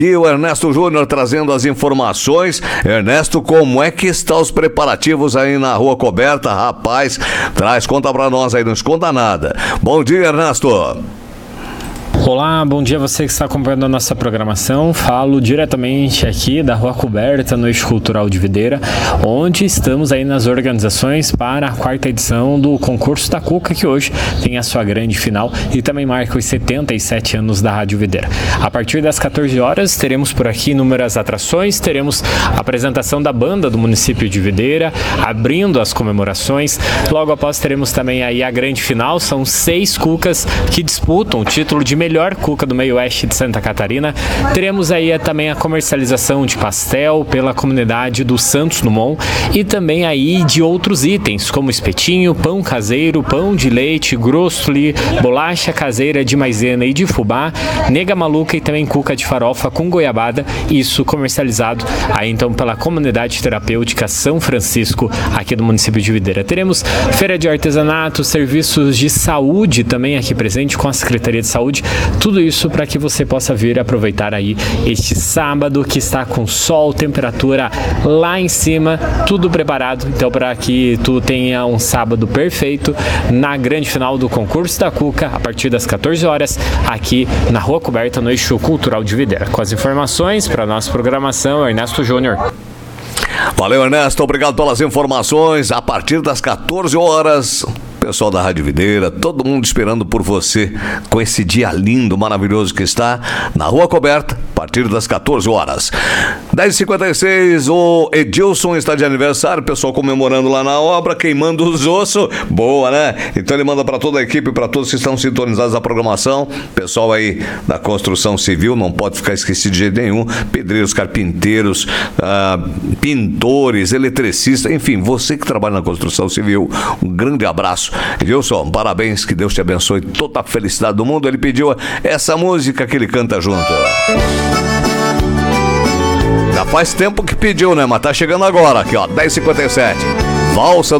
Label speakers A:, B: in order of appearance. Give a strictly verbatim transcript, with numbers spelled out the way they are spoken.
A: E o Ernesto Júnior trazendo as informações. Ernesto, como é que estão os preparativos aí na Rua Coberta? Rapaz, traz, conta pra nós aí, não esconda nada. Bom dia, Ernesto.
B: Olá, bom dia a você que está acompanhando a nossa programação. Falo diretamente aqui da Rua Coberta, no Eixo Cultural de Videira, onde estamos aí nas organizações para a quarta edição do concurso da Cuca, que hoje tem a sua grande final e também marca os setenta e sete anos da Rádio Videira. A partir das quatorze horas, teremos por aqui inúmeras atrações, teremos a apresentação da banda do município de Videira, abrindo as comemorações. Logo após teremos também aí a grande final, são seis cucas que disputam o título de melhor melhor cuca do meio oeste de Santa Catarina. Teremos aí também a comercialização de pastel pela comunidade do Santos Dumont e também aí de outros itens, como espetinho, pão caseiro, pão de leite, grosli, bolacha caseira de maisena e de fubá, nega maluca e também cuca de farofa com goiabada, isso comercializado aí então pela comunidade terapêutica São Francisco aqui do município de Videira. Teremos feira de artesanato, serviços de saúde também aqui presente com a Secretaria de Saúde. Tudo isso para que você possa vir aproveitar aí este sábado que está com sol, temperatura lá em cima, tudo preparado, então para que tu tenha um sábado perfeito na grande final do concurso da Cuca, a partir das quatorze horas, aqui na Rua Coberta, no Eixo Cultural de Videira. Com as informações para a nossa programação, Ernesto Júnior.
A: Valeu, Ernesto, obrigado pelas informações. A partir das quatorze horas, pessoal da Rádio Videira, todo mundo esperando por você com esse dia lindo, maravilhoso que está na Rua Coberta, a partir das quatorze horas. dez e cinquenta e seis, o Edilson está de aniversário, pessoal comemorando lá na obra, queimando os ossos. Boa, né? Então ele manda para toda a equipe, para todos que estão sintonizados na programação. Pessoal aí da construção civil, não pode ficar esquecido de jeito nenhum. Pedreiros, carpinteiros, ah, pintores, eletricistas, enfim, você que trabalha na construção civil, um grande abraço. Edilson, parabéns, que Deus te abençoe, toda a felicidade do mundo. Ele pediu essa música que ele canta junto. Já faz tempo que pediu, né? Mas tá chegando agora, aqui ó, dez e cinquenta e sete. Valsa